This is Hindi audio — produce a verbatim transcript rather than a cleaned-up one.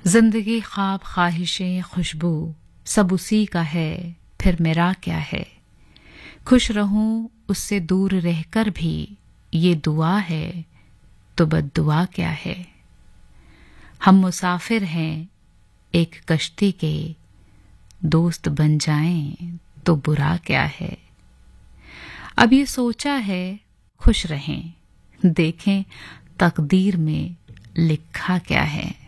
जिंदगी ख्वाब ख्वाहिशें खुशबू सब उसी का है, फिर मेरा क्या है। खुश रहूं उससे दूर रहकर भी ये दुआ है, तो बद्दुआ क्या है। हम मुसाफिर हैं एक कश्ती के, दोस्त बन जाएं तो बुरा क्या है। अब ये सोचा है खुश रहें, देखें तकदीर में लिखा क्या है।